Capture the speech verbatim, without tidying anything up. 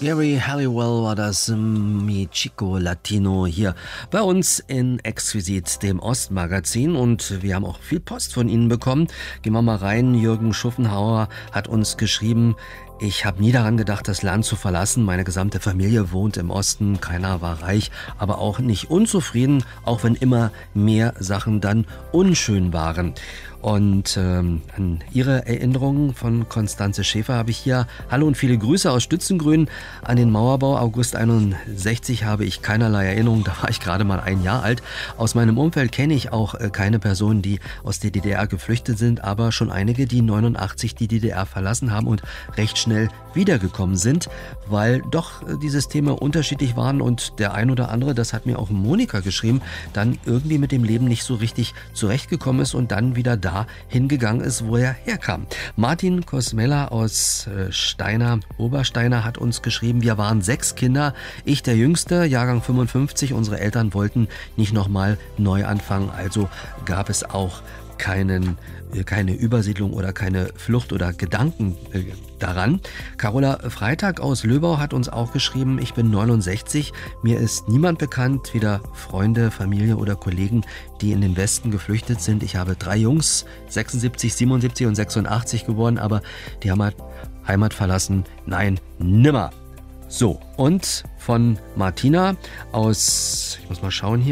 Gary Halliwell war das Mi Chico Latino hier bei uns in Exquisit, dem Ostmagazin, und wir haben auch viel Post von Ihnen bekommen. Gehen wir mal rein. Jürgen Schuffenhauer hat uns geschrieben: Ich habe nie daran gedacht, das Land zu verlassen. Meine gesamte Familie wohnt im Osten. Keiner war reich, aber auch nicht unzufrieden, auch wenn immer mehr Sachen dann unschön waren. Und ähm, an Ihre Erinnerungen von Konstanze Schäfer habe ich hier: Hallo und viele Grüße aus Stützengrün. An den Mauerbau August einundsechzig habe ich keinerlei Erinnerung, da war ich gerade mal ein Jahr alt. Aus meinem Umfeld kenne ich auch äh, keine Personen, die aus der D D R geflüchtet sind, aber schon einige, die neunundachtzig die D D R verlassen haben und recht schnell wiedergekommen sind, weil doch äh, die Systeme unterschiedlich waren und der ein oder andere, das hat mir auch Monika geschrieben, dann irgendwie mit dem Leben nicht so richtig zurechtgekommen ist und dann wieder da hingegangen ist, wo er herkam. Martin Kosmella aus äh, Steiner, Obersteiner, hat uns geschrieben: Wir waren sechs Kinder, ich der Jüngste, Jahrgang fünfundfünfzig. Unsere Eltern wollten nicht nochmal neu anfangen, also gab es auch keinen, äh, keine Übersiedlung oder keine Flucht oder Gedanken äh, daran. Carola Freitag aus Löbau hat uns auch geschrieben: Ich bin neunundsechzig, mir ist niemand bekannt, weder Freunde, Familie oder Kollegen, die in den Westen geflüchtet sind. Ich habe drei Jungs, sechsundsiebzig, siebenundsiebzig und sechsundachtzig geboren, aber die haben halt Heimat verlassen. Nein, nimmer. So, und von Martina aus, ich muss mal schauen hier,